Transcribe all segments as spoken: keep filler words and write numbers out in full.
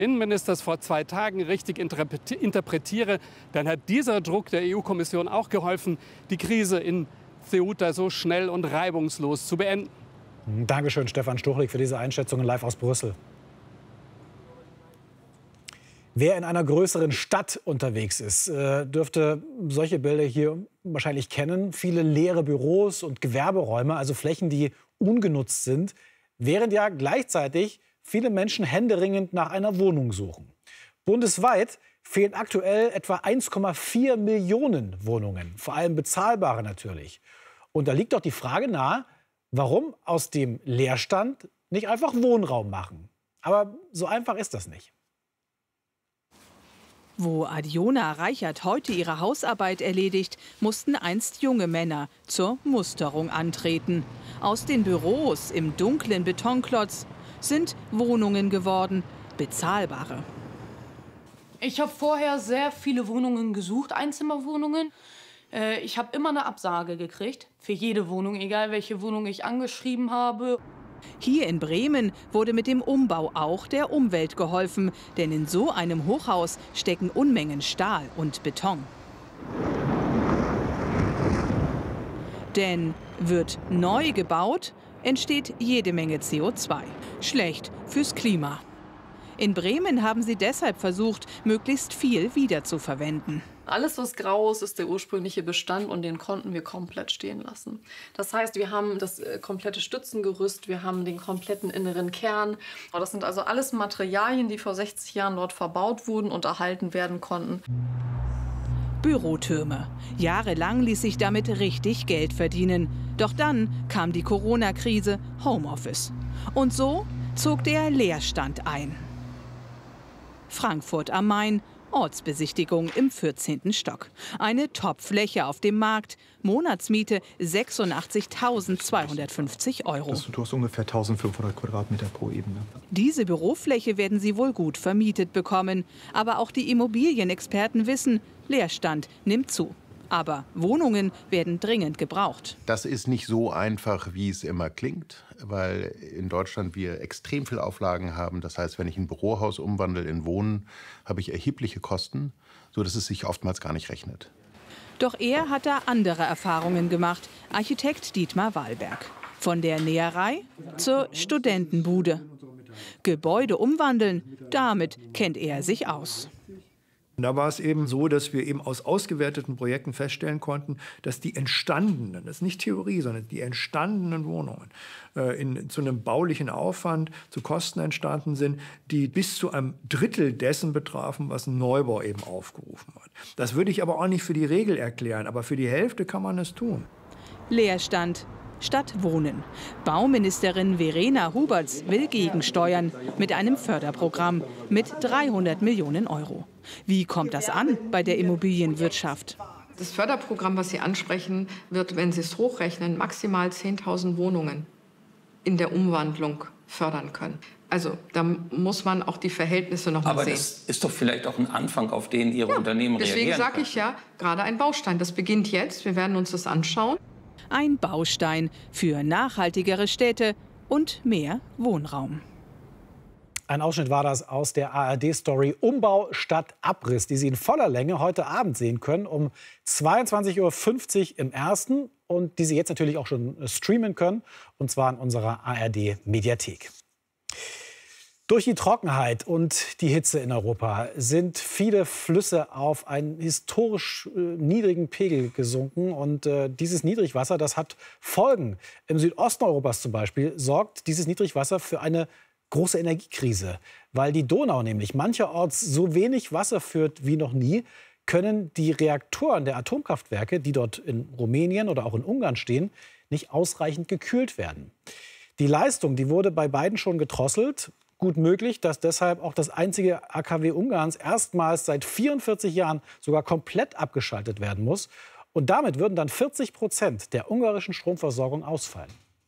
Innenministers vor zwei Tagen richtig interpretiere, dann hat dieser Druck der E U-Kommission auch geholfen, die Krise in Ceuta so schnell und reibungslos zu beenden. Dankeschön, Stefan Stuchlik, für diese Einschätzungen live aus Brüssel. Wer in einer größeren Stadt unterwegs ist, dürfte solche Bilder hier wahrscheinlich kennen. Viele leere Büros und Gewerberäume, also Flächen, die ungenutzt sind, während ja gleichzeitig viele Menschen händeringend nach einer Wohnung suchen. Bundesweit fehlen aktuell etwa eins Komma vier Millionen Wohnungen, vor allem bezahlbare natürlich. Und da liegt doch die Frage nahe, warum aus dem Leerstand nicht einfach Wohnraum machen. Aber so einfach ist das nicht. Wo Adiona Reichert heute ihre Hausarbeit erledigt, mussten einst junge Männer zur Musterung antreten. Aus den Büros im dunklen Betonklotz sind Wohnungen geworden, bezahlbare. Ich habe vorher sehr viele Wohnungen gesucht, Einzimmerwohnungen. Ich habe immer eine Absage gekriegt für jede Wohnung, egal welche Wohnung ich angeschrieben habe. Hier in Bremen wurde mit dem Umbau auch der Umwelt geholfen. Denn in so einem Hochhaus stecken Unmengen Stahl und Beton. Denn wird neu gebaut, entsteht jede Menge C O zwei. Schlecht fürs Klima. In Bremen haben sie deshalb versucht, möglichst viel wiederzuverwenden. Alles, was grau ist, ist der ursprüngliche Bestand und den konnten wir komplett stehen lassen. Das heißt, wir haben das äh, komplette Stützengerüst, wir haben den kompletten inneren Kern. Das sind also alles Materialien, die vor sechzig Jahren dort verbaut wurden und erhalten werden konnten. Bürotürme. Jahrelang ließ sich damit richtig Geld verdienen. Doch dann kam die Corona-Krise, Homeoffice. Und so zog der Leerstand ein. Frankfurt am Main, Ortsbesichtigung im vierzehnten Stock. Eine Top-Fläche auf dem Markt. Monatsmiete sechsundachtzigtausendzweihundertfünfzig Euro. Das ist ungefähr eintausendfünfhundert Quadratmeter pro Ebene. Diese Bürofläche werden Sie wohl gut vermietet bekommen. Aber auch die Immobilienexperten wissen, Leerstand nimmt zu. Aber Wohnungen werden dringend gebraucht. Das ist nicht so einfach, wie es immer klingt, weil in Deutschland wir extrem viele Auflagen haben. Das heißt, wenn ich ein Bürohaus umwandle in Wohnen, habe ich erhebliche Kosten, sodass es sich oftmals gar nicht rechnet. Doch er hat da andere Erfahrungen gemacht, Architekt Dietmar Wahlberg. Von der Näherei zur Studentenbude. Gebäude umwandeln, damit kennt er sich aus. Da war es eben so, dass wir eben aus ausgewerteten Projekten feststellen konnten, dass die entstandenen, das ist nicht Theorie, sondern die entstandenen Wohnungen äh, in, zu einem baulichen Aufwand, zu Kosten entstanden sind, die bis zu einem Drittel dessen betrafen, was ein Neubau eben aufgerufen hat. Das würde ich aber auch nicht für die Regel erklären, aber für die Hälfte kann man es tun. Leerstand statt Wohnen. Bauministerin Verena Huberts will gegensteuern mit einem Förderprogramm mit dreihundert Millionen Euro. Wie kommt das an bei der Immobilienwirtschaft? Das Förderprogramm, was Sie ansprechen, wird, wenn Sie es hochrechnen, maximal zehntausend Wohnungen in der Umwandlung fördern können. Also da muss man auch die Verhältnisse noch mal sehen. Aber das ist doch vielleicht auch ein Anfang, auf den Ihre ja, Unternehmen reagieren deswegen sage ich ja, gerade ein Baustein. Das beginnt jetzt. Wir werden uns das anschauen. Ein Baustein für nachhaltigere Städte und mehr Wohnraum. Ein Ausschnitt war das aus der A R D-Story Umbau statt Abriss, die Sie in voller Länge heute Abend sehen können um zweiundzwanzig Uhr fünfzig im Ersten und die Sie jetzt natürlich auch schon streamen können, und zwar in unserer A R D-Mediathek. Durch die Trockenheit und die Hitze in Europa sind viele Flüsse auf einen historisch äh, niedrigen Pegel gesunken. Und äh, dieses Niedrigwasser, das hat Folgen. Im Südosten Europas zum Beispiel sorgt dieses Niedrigwasser für eine große Energiekrise. Weil die Donau nämlich mancherorts so wenig Wasser führt wie noch nie, können die Reaktoren der Atomkraftwerke, die dort in Rumänien oder auch in Ungarn stehen, nicht ausreichend gekühlt werden. Die Leistung, die wurde bei beiden schon gedrosselt. Gut möglich, dass deshalb auch das einzige A K W Ungarns erstmals seit vierundvierzig Jahren sogar komplett abgeschaltet werden muss. Und damit würden dann vierzig Prozent der ungarischen Stromversorgung ausfallen.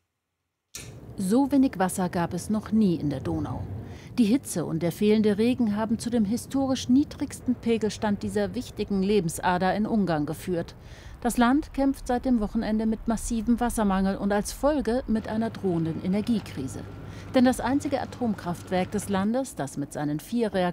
So wenig Wasser gab es noch nie in der Donau. Die Hitze und der fehlende Regen haben zu dem historisch niedrigsten Pegelstand dieser wichtigen Lebensader in Ungarn geführt. Das Land kämpft seit dem Wochenende mit massivem Wassermangel und als Folge mit einer drohenden Energiekrise. Denn das einzige Atomkraftwerk des Landes, das mit seinen vier Reaktoren